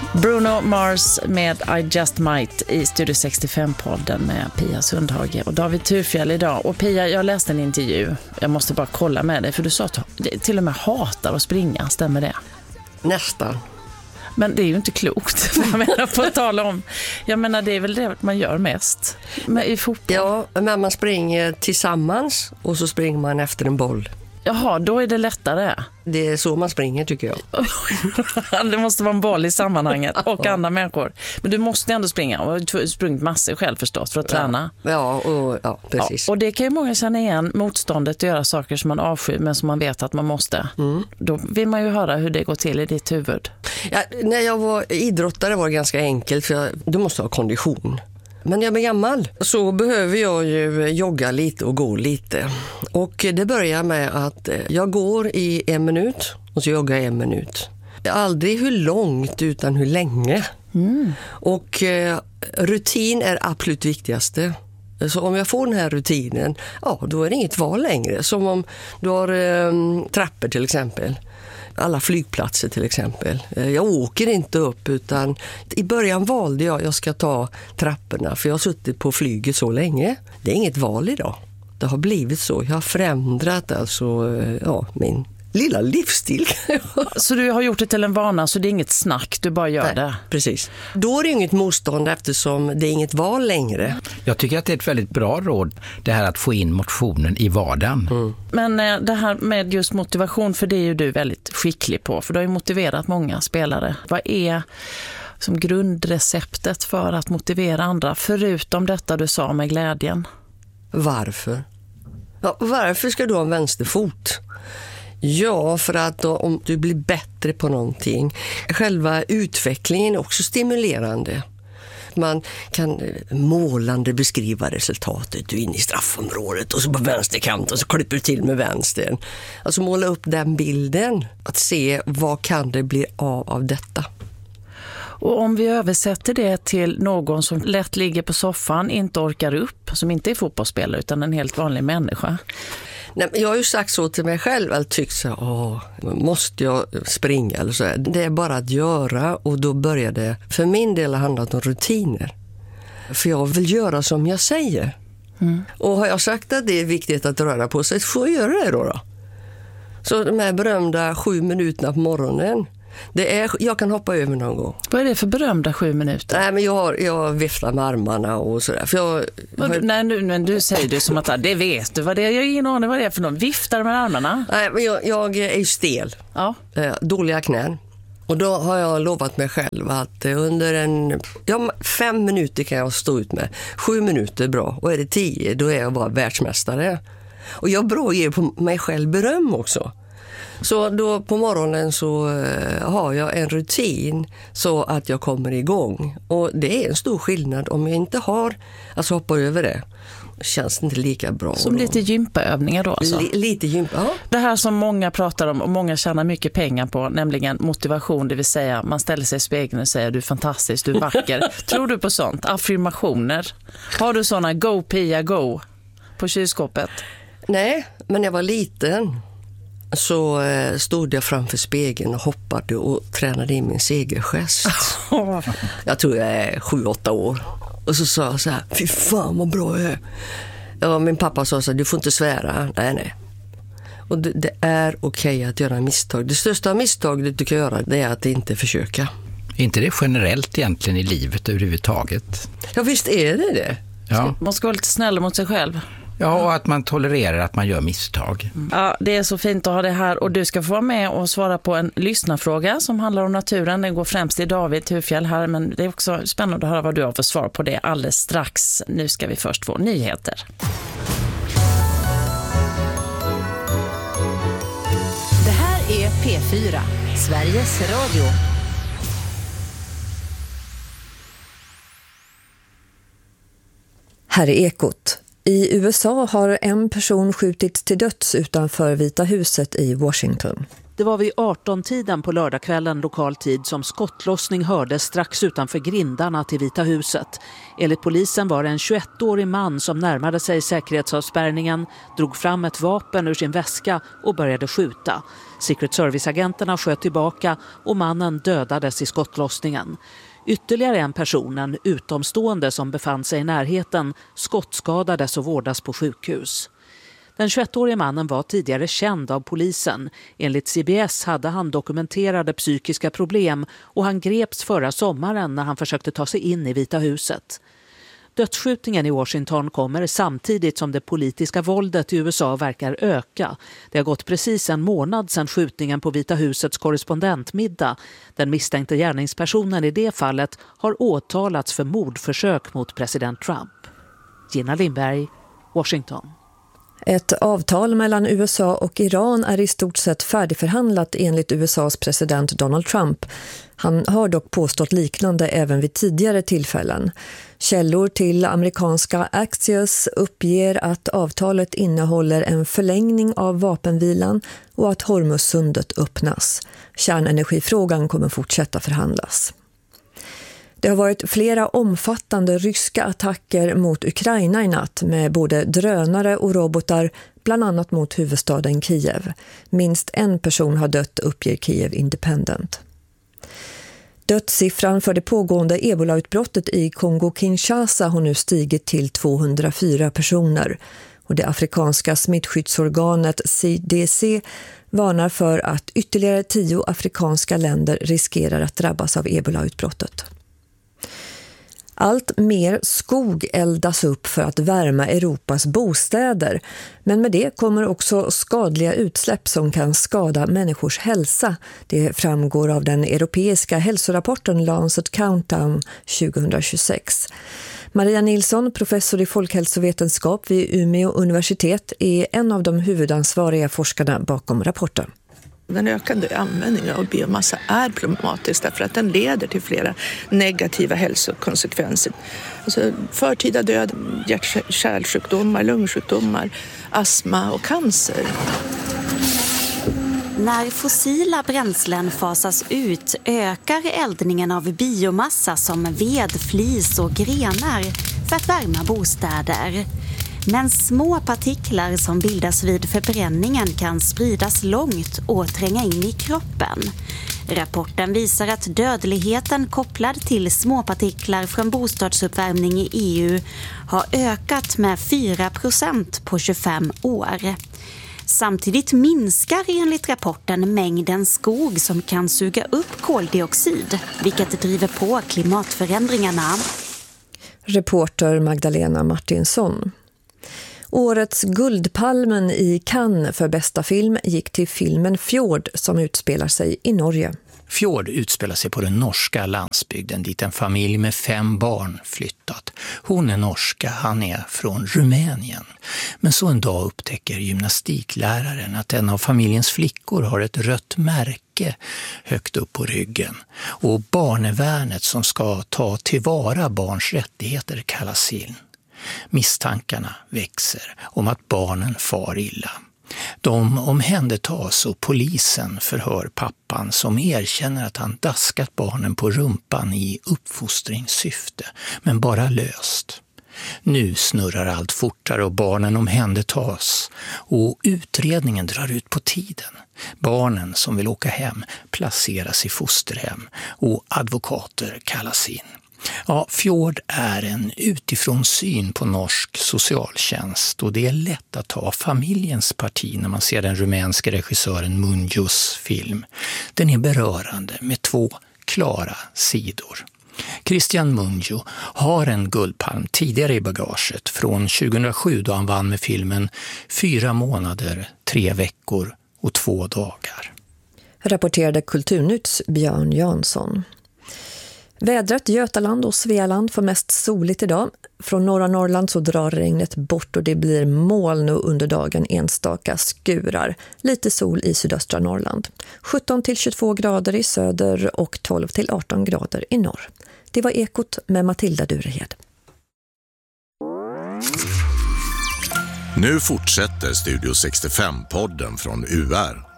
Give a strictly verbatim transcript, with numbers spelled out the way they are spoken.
Bruno Mars med I Just Might i Studio sextiofem-podden med Pia Sundhage och David Thurfjell idag. Och Pia, jag läste en intervju. Jag måste bara kolla med dig, för du sa att du till och med hatar att springa. Stämmer det? Nästan. Men det är ju inte klokt. Jag menar, på att tala om. Jag menar, det är väl det man gör mest med, i fotboll. Ja, men man springer tillsammans och så springer man efter en boll. Jaha, då är det lättare. Det är så man springer, tycker jag. Det måste vara en boll i sammanhanget och andra människor. Men du måste ändå springa. Och du har sprungit massor själv förstås för att ja. träna. Ja, och, ja precis. Ja, och det kan ju många känna igen, motståndet att göra saker som man avskyr men som man vet att man måste. Mm. Då vill man ju höra hur det går till i ditt huvud. Ja, när jag var idrottare var det ganska enkelt, för jag, du måste ha kondition. Men när jag blir gammal så behöver jag ju jogga lite och gå lite. Och det börjar med att jag går i en minut och så joggar jag en minut. Aldrig hur långt utan hur länge. Mm. Och eh, rutin är absolut viktigaste. Så om jag får den här rutinen, ja, då är det inget val längre. Som om du har eh, trappor till exempel. Alla flygplatser till exempel. Jag åker inte upp, utan i början valde jag att jag ska ta trapporna, för jag har suttit på flyget så länge. Det är inget val idag. Det har blivit så. Jag har förändrat alltså, ja, min lilla livsstil. Så du har gjort det till en vana, så det är inget snack, du bara gör Nej, det. Precis. Då är det inget motstånd eftersom det är inget val längre. Jag tycker att det är ett väldigt bra råd, det här att få in motionen i vardagen. Mm. Men det här med just motivation, för det är ju du väldigt skicklig på, för du har ju motiverat många spelare. Vad är som grundreceptet för att motivera andra, förutom detta du sa med glädjen? Varför? Ja, varför ska du ha en vänsterfot? Ja, för att då, om du blir bättre på någonting. Själva utvecklingen är också stimulerande. Man kan målande beskriva resultatet. Du är inne i straffområdet och så på vänsterkanten så klipper du till med vänstern. Alltså måla upp den bilden. Att se vad kan det bli av av detta. Och om vi översätter det till någon som lätt ligger på soffan, inte orkar upp, som inte är fotbollsspelare utan en helt vanlig människa. Nej, jag har ju sagt så till mig själv, jag tycker så, åh, måste jag springa eller så. Det är bara att göra, och då börjar det för min del handlat om rutiner. För jag vill göra som jag säger. Mm. Och har jag sagt att det är viktigt att röra på sig, så får jag göra det då, då. Så de här berömda sju minuterna på morgonen, det är, jag kan hoppa över någon gång. Vad är det för berömda sju minuter? Nej, men jag, har, jag viftar med armarna och sådär. För jag, har... du, nej, nu, men du säger det som att det vet du. Vad det är, jag har ingen aning vad det är för någon. Viftar med armarna? Nej, men jag, jag är ju stel. Ja. Eh, dåliga knän. Och då har jag lovat mig själv att under en... Ja, fem minuter kan jag stå ut med. Sju minuter är bra. Och är det tio, då är jag bara världsmästare. Och jag bra ger på mig själv beröm också. Så då på morgonen så uh, har jag en rutin så att jag kommer igång. Och det är en stor skillnad om jag inte har, alltså hoppar över det. Känns det inte lika bra. Som då. Lite gympaövningar då alltså? L- lite gympa, ja. Det här som många pratar om och många tjänar mycket pengar på, nämligen motivation, det vill säga man ställer sig i spegeln och säger du är fantastisk, du är vacker. Tror du på sånt? Affirmationer? Har du såna go Pia go på kylskåpet? Nej, men jag var liten. Så eh, stod jag framför spegeln och hoppade och tränade in min segergest. Jag tror jag är sju, åtta år. Och så sa jag så här, fy fan vad bra jag är. Ja, min pappa sa så här, du får inte svära. Nej, nej. Och det, det är okej att göra misstag. Det största misstaget du kan göra, det är att inte försöka. Är inte det generellt egentligen i livet överhuvudtaget? Ja, visst är det det. Ja. Man ska vara lite snäll mot sig själv. Ja, och att man tolererar att man gör misstag. Ja, det är så fint att ha det här. Och du ska få vara med och svara på en lyssnarfråga som handlar om naturen. Den går främst till David Thurfjell här, men det är också spännande att höra vad du har för svar på det alldeles strax. Nu ska vi först få nyheter. Det här är P fyra, Sveriges Radio. Här är Ekot. I U S A har en person skjutits till döds utanför Vita huset i Washington. Det var vid arton-tiden på lördagskvällen lokal tid som skottlossning hördes strax utanför grindarna till Vita huset. Enligt polisen var det en tjugoettårig man som närmade sig säkerhetsavspärrningen, drog fram ett vapen ur sin väska och började skjuta. Secret Service-agenterna sköt tillbaka och mannen dödades i skottlossningen. Ytterligare en person, en utomstående som befann sig i närheten, skottskadades och vårdas på sjukhus. Den tjugoettårige mannen var tidigare känd av polisen. Enligt C B S hade han dokumenterade psykiska problem och han greps förra sommaren när han försökte ta sig in i Vita huset. Dödsskjutningen i Washington kommer samtidigt som det politiska våldet i U S A verkar öka. Det har gått precis en månad sedan skjutningen på Vita husets korrespondentmiddag. Den misstänkte gärningspersonen i det fallet har åtalats för mordförsök mot president Trump. Gina Lindberg, Washington. Ett avtal mellan U S A och Iran är i stort sett färdigförhandlat enligt U S A:s president Donald Trump. Han har dock påstått liknande även vid tidigare tillfällen. Källor till amerikanska Axios uppger att avtalet innehåller en förlängning av vapenvilan och att Hormuzsundet öppnas. Kärnenergifrågan kommer fortsätta förhandlas. Det har varit flera omfattande ryska attacker mot Ukraina i natt med både drönare och robotar, bland annat mot huvudstaden Kiev. Minst en person har dött, uppger Kiev Independent. Dödssiffran för det pågående ebolautbrottet i Kongo-Kinshasa har nu stigit till tvåhundrafyra personer. Och det afrikanska smittskyddsorganet C D C varnar för att ytterligare tio afrikanska länder riskerar att drabbas av ebolautbrottet. Allt mer skog eldas upp för att värma Europas bostäder. Men med det kommer också skadliga utsläpp som kan skada människors hälsa. Det framgår av den europeiska hälsorapporten Lancet Countdown tjugohundratjugosex. Maria Nilsson, professor i folkhälsovetenskap vid Umeå universitet, är en av de huvudansvariga forskarna bakom rapporten. Den ökande användningen av biomassa är problematisk därför att den leder till flera negativa hälsokonsekvenser. Alltså förtida död, hjärt-kärlsjukdomar, lungsjukdomar, astma och cancer. När fossila bränslen fasas ut ökar eldningen av biomassa som ved, flis och grenar för att värma bostäder. Men små partiklar som bildas vid förbränningen kan spridas långt och tränga in i kroppen. Rapporten visar att dödligheten kopplad till småpartiklar från bostadsuppvärmning i E U har ökat med fyra procent på tjugofem år. Samtidigt minskar enligt rapporten mängden skog som kan suga upp koldioxid, vilket driver på klimatförändringarna. Reporter Magdalena Martinsson. Årets Guldpalmen i Cannes för bästa film gick till filmen Fjord som utspelar sig i Norge. Fjord utspelar sig på den norska landsbygden dit en familj med fem barn flyttat. Hon är norska, han är från Rumänien. Men så en dag upptäcker gymnastikläraren att en av familjens flickor har ett rött märke högt upp på ryggen. Och barnevärnet som ska ta tillvara barns rättigheter kallas in. Misstankarna växer om att barnen far illa. De omhändertas och polisen förhör pappan som erkänner att han daskat barnen på rumpan i uppfostringssyfte, men bara löst. Nu snurrar allt fortare och barnen omhändertas och utredningen drar ut på tiden. Barnen som vill åka hem placeras i fosterhem och advokater kallas in. Ja, Fjord är en utifrån syn på norsk socialtjänst och det är lätt att ta familjens parti när man ser den rumänske regissören Munjos film. Den är berörande med två klara sidor. Christian Munjo har en guldpalm tidigare i bagaget från tjugohundrasju då han vann med filmen Fyra månader, tre veckor och två dagar. Rapporterade Kulturnytts Björn Jansson. Vädret Götaland och Svealand får mest soligt idag. Från norra Norrland så drar regnet bort och det blir moln och under dagen enstaka skurar. Lite sol i sydöstra Norrland. sjutton till tjugotvå grader i söder och tolv till arton grader i norr. Det var Ekot med Matilda Durehed. Nu fortsätter Studio sextiofem-podden från U R.